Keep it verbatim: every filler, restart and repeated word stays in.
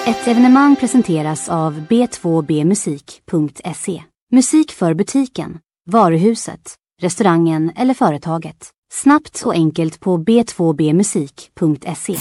Ett evenemang presenteras av b två b musik punkt se. Musik för butiken, varuhuset, restaurangen eller företaget. Snabbt och enkelt på b två b musik punkt se.